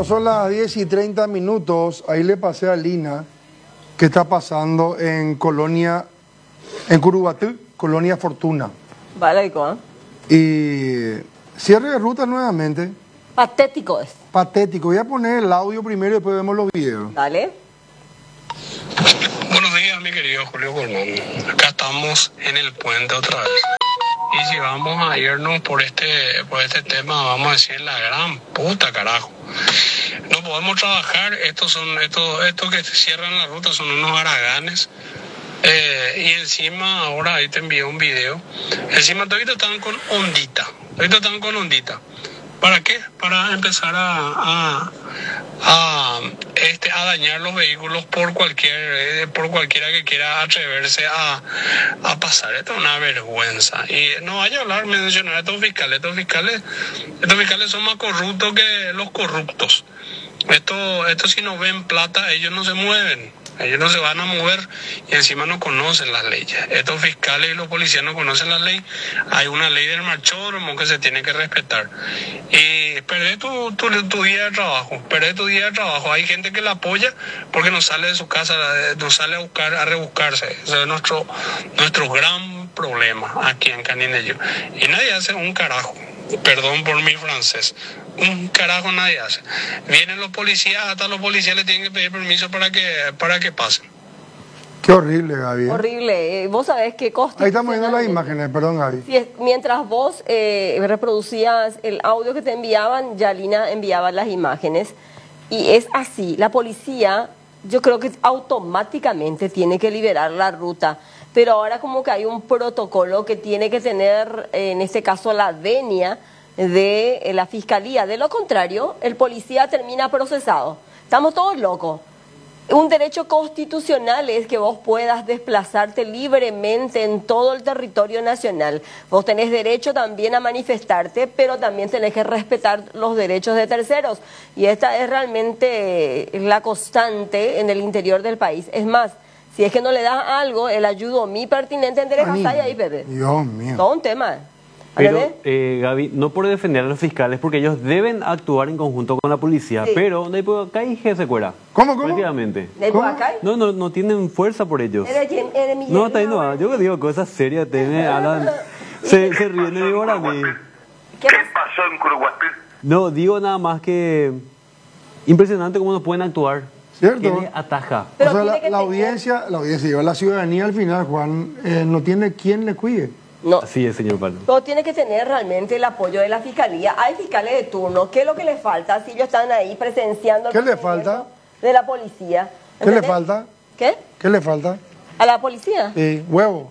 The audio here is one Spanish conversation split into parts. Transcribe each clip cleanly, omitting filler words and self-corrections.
Bueno, son las 10:30. Ahí le pasé a Lina qué está pasando en Curubatú, Colonia Fortuna. Vale, ¿eh? Y cierre de ruta nuevamente. Patético es. Patético. Voy a poner el audio primero y después vemos los videos. Dale. Buenos días, mi querido Julio Guzmán. Acá estamos en el puente otra vez. Y si vamos a irnos por este tema, vamos a decir la gran puta, carajo. No podemos trabajar, estos que cierran la ruta son unos haraganes. Y encima, ahora ahí te envié un video. Encima todavía están con ondita. ¿Para qué? Para empezar a dañar los vehículos por cualquiera que quiera atreverse a pasar. Esto es una vergüenza. Y no vaya a hablar, mencionar a estos fiscales. Estos fiscales son más corruptos que los corruptos. Esto si no ven plata, ellos no se mueven. Ellos no se van a mover y encima no conocen las leyes. Estos fiscales y los policías no conocen las leyes. Hay una ley del marchódromo que se tiene que respetar. Y perdés tu día de trabajo. Hay gente que la apoya porque no sale de su casa, no sale a rebuscarse. Ese es nuestro gran problema aquí en Canindeyú. Y nadie hace un carajo. Perdón por mi francés. Un carajo nadie hace. Vienen los policías, hasta los policías le tienen que pedir permiso para que pasen. Qué horrible, Gaby. Horrible. Vos sabés qué costa. Ahí estamos viendo las imágenes, perdón, Gaby. Mientras vos reproducías el audio que te enviaban, Yalina enviaba las imágenes. Y es así, la policía, yo creo que automáticamente tiene que liberar la ruta. Pero ahora como que hay un protocolo que tiene que tener, en este caso, la venia de la fiscalía. De lo contrario, el policía termina procesado. Estamos todos locos. Un derecho constitucional es que vos puedas desplazarte libremente en todo el territorio nacional. Vos tenés derecho también a manifestarte, pero también tenés que respetar los derechos de terceros. Y esta es realmente la constante en el interior del país. Es más, si es que no le das algo, el ayudo mi pertinente en derecho está ahí, Pepe. Dios mío. Todo un tema. Pero, Gaby, no por defender a los fiscales, porque ellos deben actuar en conjunto con la policía, Sí. Pero no hay por acá y se cuela. ¿Cómo? Prácticamente. ¿De Boacay? No tienen fuerza por ellos. ¿Eres mi No, está ahí no. Yo digo cosas serias, hablan, se ríen de mí ahora a mí. ¿Qué pasó en Curubatú? No, digo nada más que impresionante cómo nos pueden actuar. ¿Cierto? ¿Quién les ataja? Pero o sea, tiene que la tener- audiencia lleva la ciudadanía al final, Juan, no tiene quien le cuide. No. Así es, señor Pablo. Todo tiene que tener realmente el apoyo de la fiscalía. Hay fiscales de turno. ¿Qué es lo que les falta si ellos están ahí presenciando el ¿Qué le procedimiento falta? de la policía? ¿Qué le ¿Entendés? falta? ¿Qué? ¿Qué le falta? ¿A la policía? Sí, huevo.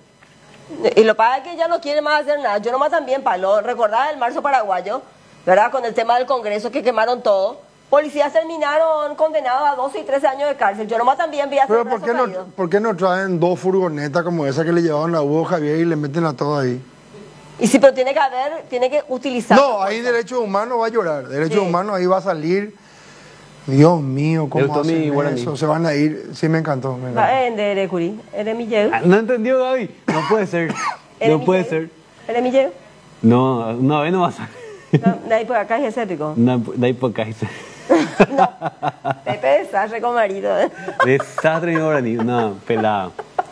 Y lo pasa es que ya no quiere más hacer nada. Yo nomás también, Pablo, recordaba el marzo paraguayo, ¿verdad? Con el tema del Congreso que quemaron todo. Policías terminaron condenados a 12 y 13 años de cárcel. Yo nomás también vi a hacer Pero ¿por qué no traen dos furgonetas como esa que le llevaron a Hugo Javier y le meten a todo ahí? Y sí, pero tiene que utilizar. No, ahí derechos humanos va a llorar. Derechos Sí. humanos ahí va a salir. Dios mío, ¿cómo gustó mi hacen guaraní. eso? Se van a ir. Sí, me encantó. Me Va encantó. en de Curi. ¿Eres mi yeu? ¿No entendió, Gaby? No puede ser. ¿Eres No mi puede yeu? ser. ¿Eres mi yeu? No, una vez no va a ser. No, de ahí por acá es escéptico. De ahí por acá. No. Pepe desastre con marido. Desastre ahora ni una pelada.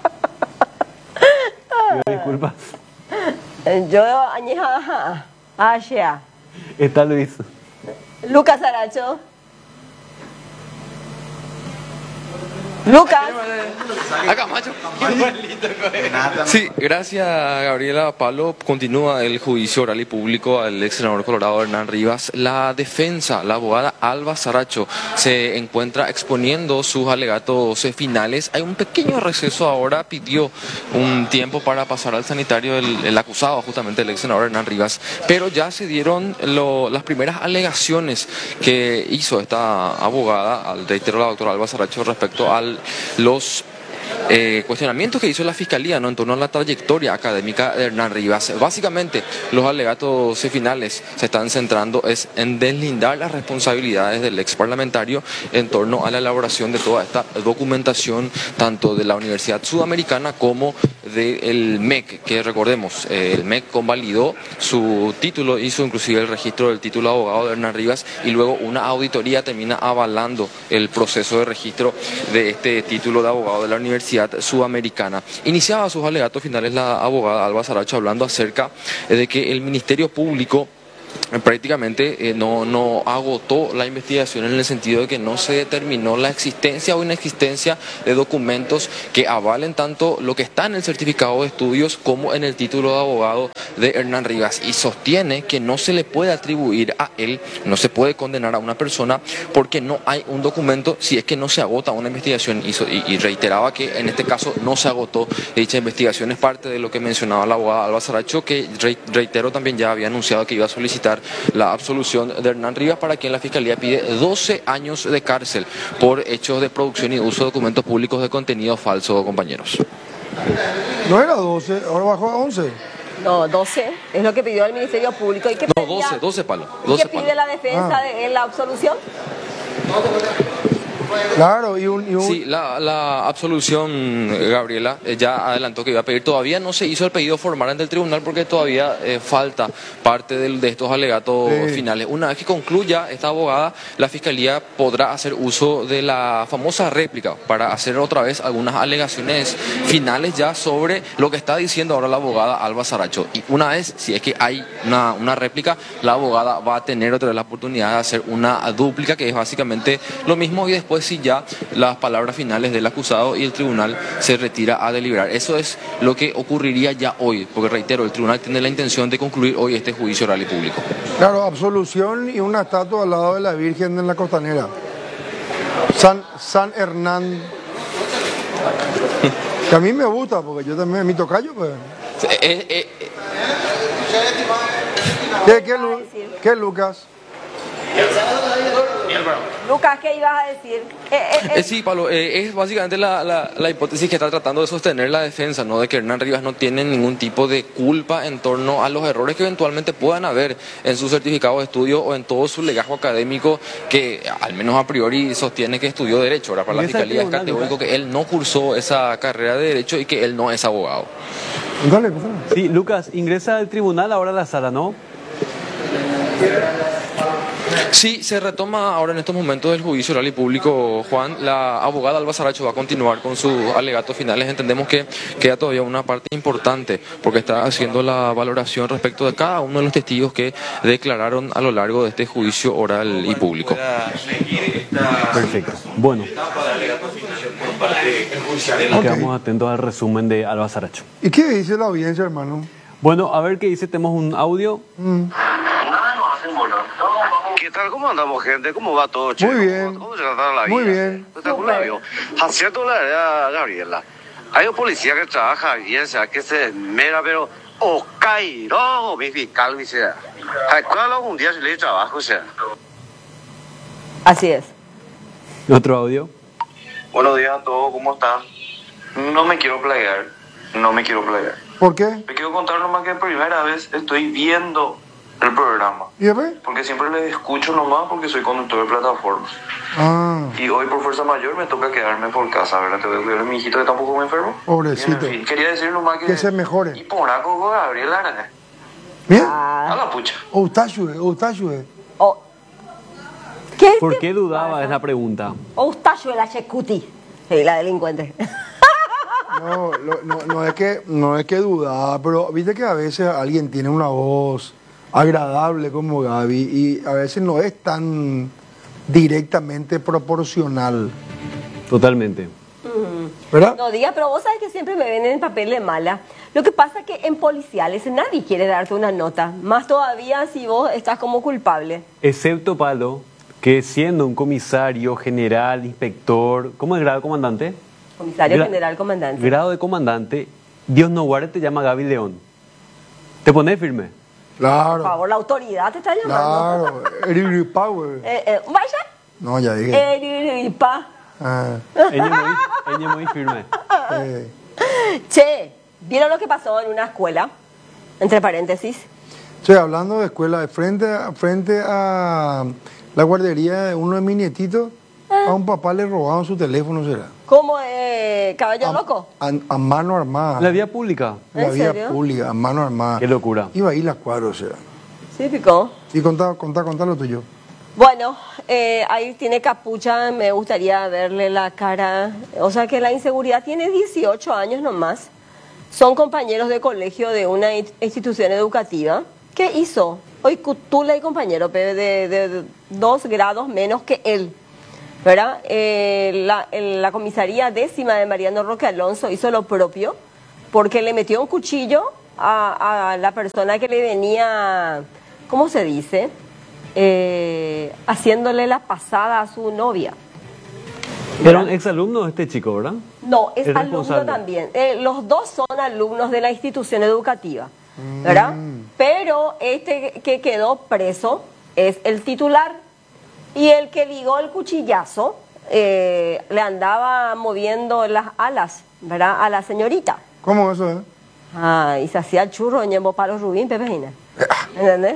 Disculpas. Yo añeja Ashea. Está Luis. Lucas Aracho. Lucas. Acá, macho. Sí, gracias, Gabriela. Pablo, continúa el juicio oral y público al ex senador colorado Hernán Rivas. La defensa, la abogada Alba Saracho, se encuentra exponiendo sus alegatos finales. Hay un pequeño receso ahora, pidió un tiempo para pasar al sanitario el acusado, justamente el ex senador Hernán Rivas, pero ya se dieron las primeras alegaciones que hizo esta abogada, reitero, la doctora Alba Saracho, respecto a los cuestionamientos que hizo la Fiscalía, ¿no?, en torno a la trayectoria académica de Hernán Rivas. Básicamente, los alegatos finales se están centrando en deslindar las responsabilidades del ex parlamentario en torno a la elaboración de toda esta documentación, tanto de la Universidad Sudamericana como del MEC, que recordemos, el MEC convalidó su título, hizo inclusive el registro del título de abogado de Hernán Rivas, y luego una auditoría termina avalando el proceso de registro de este título de abogado de la Universidad Sudamericana. Iniciaba sus alegatos finales la abogada Alba Saracho hablando acerca de que el Ministerio Público prácticamente no agotó la investigación, en el sentido de que no se determinó la existencia o inexistencia de documentos que avalen tanto lo que está en el certificado de estudios como en el título de abogado de Hernán Rivas, y sostiene que no se le puede atribuir a él, no se puede condenar a una persona porque no hay un documento si es que no se agota una investigación, y reiteraba que en este caso no se agotó dicha investigación. Es parte de lo que mencionaba la abogada Alba Saracho, que reitero también ya había anunciado que iba a solicitar la absolución de Hernán Rivas, para quien la Fiscalía pide 12 años de cárcel por hechos de producción y uso de documentos públicos de contenido falso, compañeros. No era 12, ahora bajó a 11. No, 12 es lo que pidió el Ministerio Público. ¿Y qué No, pedía? 12 palos. ¿Y qué pide la defensa de la absolución? Claro, Sí, la absolución, Gabriela, ya adelantó que iba a pedir. Todavía no se hizo el pedido formal ante el tribunal porque todavía falta parte de estos alegatos finales. Una vez que concluya esta abogada, la Fiscalía podrá hacer uso de la famosa réplica para hacer otra vez algunas alegaciones finales ya sobre lo que está diciendo ahora la abogada Alba Saracho. Y una vez, si es que hay una réplica, la abogada va a tener otra vez la oportunidad de hacer una dúplica, que es básicamente lo mismo, y después si ya las palabras finales del acusado y el tribunal se retira a deliberar. Eso es lo que ocurriría ya hoy, porque reitero, el tribunal tiene la intención de concluir hoy este juicio oral y público. Claro, absolución y una estatua al lado de la Virgen en la Costanera. San Hernán. Que a mí me gusta, porque yo también, mi tocayo, pues. ¿Qué, Lucas? Lucas, ¿qué ibas a decir? Sí, Pablo, es básicamente la hipótesis que está tratando de sostener la defensa, ¿no?, de que Hernán Rivas no tiene ningún tipo de culpa en torno a los errores que eventualmente puedan haber en su certificado de estudio o en todo su legajo académico, que al menos a priori sostiene que estudió Derecho. Ahora, para la Fiscalía es categórico que él no cursó esa carrera de Derecho y que él no es abogado. Dale. Sí, Lucas, ingresa al tribunal ahora a la sala, ¿no? Sí, se retoma ahora en estos momentos el juicio oral y público, Juan. La abogada Alba Saracho va a continuar con sus alegatos finales. Entendemos que queda todavía una parte importante porque está haciendo la valoración respecto de cada uno de los testigos que declararon a lo largo de este juicio oral y público. Perfecto. Bueno, quedamos atentos al resumen de Alba Saracho. ¿Y qué dice la audiencia, hermano? Bueno, a ver qué dice. Tenemos un audio. ¿Qué tal? ¿Cómo andamos, gente? ¿Cómo va todo, che? Muy bien. ¿Cómo se trata la vida? Muy bien. Espectacular, ¿vio? Acierto la verdad, Gabriela. Hay un policía que trabaja bien, o sea, que se esmera, pero... no, mi fiscal, mi sea. ¿Cuál algún día se le trabajo, o sea? Así es. Otro audio. Buenos días a todos, ¿cómo están? No me quiero playar. ¿Por qué? Me quiero contar nomás que primera vez estoy viendo el programa. ¿Y a ver? Porque siempre les escucho nomás porque soy conductor de plataformas. Ah, Y hoy por fuerza mayor me toca quedarme por casa, ¿verdad? Te voy a cuidar a mi hijito que tampoco me enfermo. pobrecito. Bien, en fin, quería decir nomás que... Que se mejore. Y poraco con Gabriel Arana. Bien. A la pucha. Outayue. Oh. ¿Qué ¿Por te qué dudaba? pasa? Es la pregunta. Oustacho la Checuti. Sí, la delincuente. No es que dudaba, pero viste que a veces alguien tiene una voz agradable como Gaby y a veces no es tan directamente proporcional, Totalmente. ¿verdad? No diga, pero vos sabés que siempre me ven en papel de mala. Lo que pasa es que en policiales nadie quiere darte una nota, más todavía si vos estás como culpable. Excepto Palo, que siendo un comisario, general, inspector, ¿cómo es el grado de comandante? Comisario General Comandante. Grado de comandante, Dios no guarde, te llama Gaby León. ¿Te pones firme? Por Claro, favor, la autoridad te está llamando. claro, Eric Power. Vaya. No, ya dije. Eriripa. Ah, Ella muy firme. eh. Che, ¿vieron lo que pasó en una escuela? Entre paréntesis. Che, hablando de escuela, frente a la guardería de uno de mis nietitos, a un papá le robaron su teléfono, ¿será? ¿Cómo caballo loco? A mano armada. La vía pública. La ¿En vía serio? pública, a mano armada. Qué locura. Iba a ir las cuadros, ¿será? Sí, picó. Y contá lo tuyo. Bueno, ahí tiene capucha, me gustaría verle la cara. O sea que la inseguridad tiene 18 años nomás. Son compañeros de colegio de una institución educativa. ¿Qué hizo? Hoy Cutula y compañero, de 2 grados menos que él. ¿Verdad? La comisaría 10ª de Mariano Roque Alonso hizo lo propio porque le metió un cuchillo a la persona que le venía, ¿cómo se dice? Haciéndole la pasada a su novia. Era un exalumno este chico, ¿verdad? No, es El alumno responsable. también. Los dos son alumnos de la institución educativa, ¿verdad? Pero este que quedó preso es el titular y el que ligó el cuchillazo le andaba moviendo las alas, ¿verdad? A la señorita. ¿Cómo eso, Y se hacía el churro en Palo Rubín, Pepe Gina. ¿Entendés?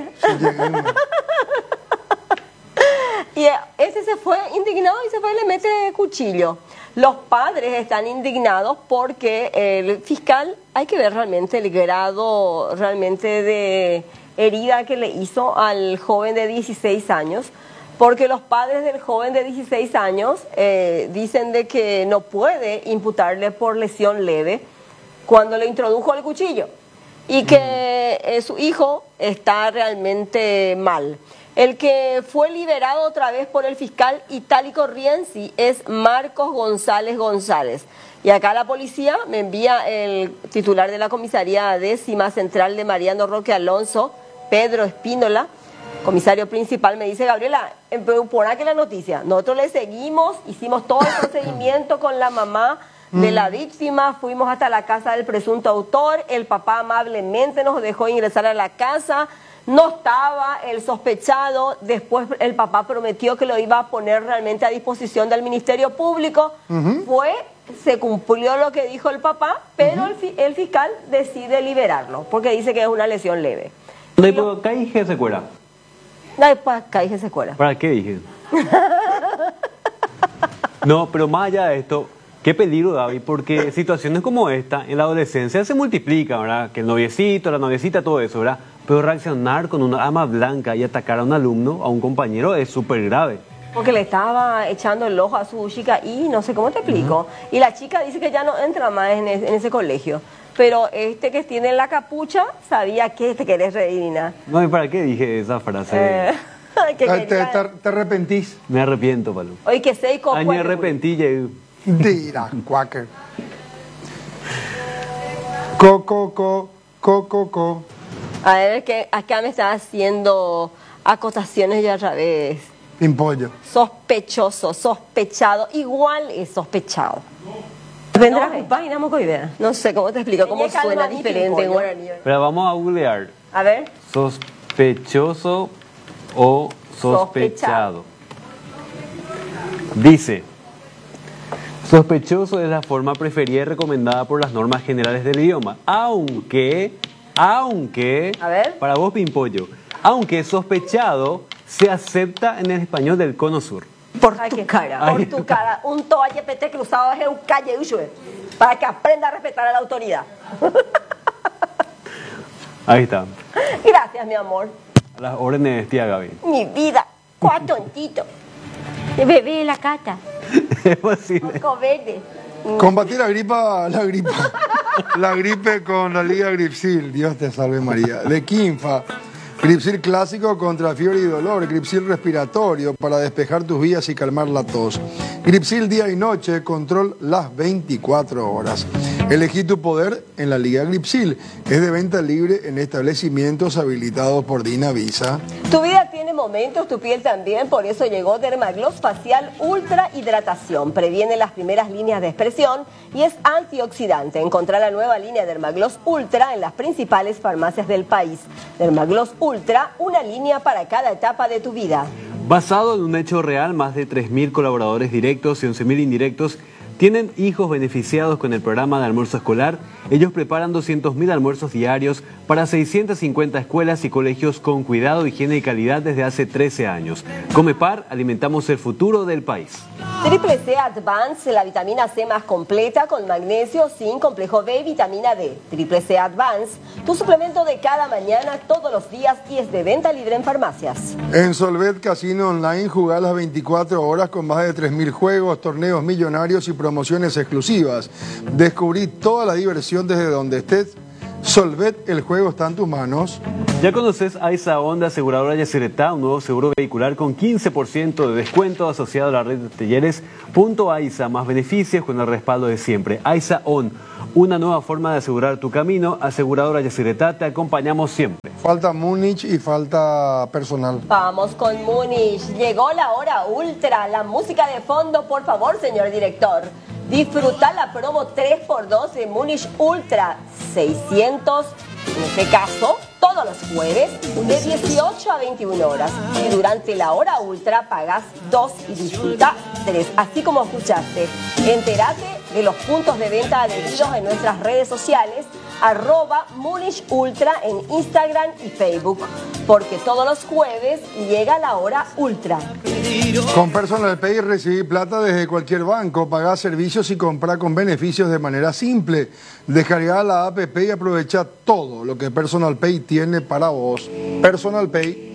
Y ese se fue indignado y se fue y le mete cuchillo. Los padres están indignados porque el fiscal, hay que ver realmente el grado realmente de herida que le hizo al joven de 16 años, porque los padres del joven de 16 años dicen de que no puede imputarle por lesión leve cuando le introdujo el cuchillo y que su hijo está realmente mal. El que fue liberado otra vez por el fiscal Itálico Rienzi es Marcos González González. Y acá la policía me envía el titular de la comisaría 10ª central de Mariano Roque Alonso, Pedro Espínola, comisario principal, me dice: Gabriela, por aquí la noticia. Nosotros le seguimos, hicimos todo el procedimiento con la mamá de la víctima, fuimos hasta la casa del presunto autor, el papá amablemente nos dejó ingresar a la casa. No estaba el sospechado, después el papá prometió que lo iba a poner realmente a disposición del Ministerio Público. Se cumplió lo que dijo el papá, pero el fiscal decide liberarlo, porque dice que es una lesión leve. ¿Qué dije secuela? Después caí secuela. ¿Para qué dije? No, pero más allá de esto, qué peligro, David, porque situaciones como esta en la adolescencia se multiplican, ¿verdad? Que el noviecito, la noviecita, todo eso, ¿verdad? Pero reaccionar con una arma blanca y atacar a un alumno, a un compañero, es súper grave. Porque le estaba echando el ojo a su chica y no sé cómo te explico. Y la chica dice que ya no entra más en ese colegio. Pero este que tiene la capucha sabía que te querés reír, Nina. No, ¿y para qué dije esa frase? ¿Te arrepentís? Me arrepiento, Palo. Oye, que sé y Ay, me arrepentí, llegué. Dirá, Quaker. Co. A ver, que acá me está haciendo acotaciones ya otra vez. Pimpollo. Sospechoso, sospechado, igual es sospechado. Vendrá con página, moco idea. No sé cómo te explico, cómo suena diferente en guaraní. Pero vamos a googlear. A ver. Sospechoso o sospechado. Dice: sospechoso es la forma preferida y recomendada por las normas generales del idioma, aunque, A ver. para vos, Pimpollo, aunque sospechado se acepta en el español del Cono Sur. Por tu cara. Un toallepete cruzado es un calle para que aprenda a respetar a la autoridad. Ahí está. Gracias, mi amor. A las órdenes, tía Gaby. Mi vida. Cuá tontito. Bebé la cata. Es posible. Moco verde. Combatir la gripe con la Liga Gripsil. Dios te salve María. De Quinfa. Gripsil clásico contra fiebre y dolor. Gripsil respiratorio para despejar tus vías y calmar la tos. Gripsil día y noche, control las 24 horas. Elegí tu poder en la Liga Gripsil. Es de venta libre en establecimientos habilitados por Dinavisa. Tu vida tiene momentos, tu piel también, por eso llegó Dermagloss Facial Ultra Hidratación. Previene las primeras líneas de expresión y es antioxidante. Encontrá la nueva línea Dermagloss Ultra en las principales farmacias del país. Dermagloss Ultra, una línea para cada etapa de tu vida. Basado en un hecho real, más de 3.000 colaboradores directos y 11.000 indirectos tienen hijos beneficiados con el programa de almuerzo escolar. Ellos preparan 200.000 almuerzos diarios para 650 escuelas y colegios con cuidado, higiene y calidad desde hace 13 años. Comepar, alimentamos el futuro del país. Triple C Advance, la vitamina C más completa con magnesio, zinc, complejo B y vitamina D. Triple C Advance, tu suplemento de cada mañana, todos los días y es de venta libre en farmacias. En Solvet Casino Online jugá las 24 horas con más de 3.000 juegos, torneos millonarios y promociones exclusivas. Descubrí toda la diversión desde donde estés. Solvet, el juego está en tus manos. ¿Ya conoces AISA Honda Aseguradora Yacyretá, un nuevo seguro vehicular con 15% de descuento asociado a la red de talleres? Punto AISA, más beneficios con el respaldo de siempre. AISA On, una nueva forma de asegurar tu camino. Aseguradora Yacyretá, te acompañamos siempre. Falta Múnich y falta personal. Vamos con Múnich. Llegó la hora ultra. La música de fondo, por favor, señor director. Disfruta la promo 3x2 de Múnich Ultra 600, en este caso, todos los jueves, de 18 a 21 horas. Y durante la hora ultra pagas 2 y disfruta 3, así como escuchaste. Entérate de los puntos de venta adheridos en nuestras redes sociales, @Múnich Ultra en Instagram y Facebook, porque todos los jueves llega la hora ultra. Con Personal Pay recibí plata desde cualquier banco, pagá servicios y comprá con beneficios de manera simple. Descargá la app y aprovecha todo lo que Personal Pay tiene para vos. Personal Pay.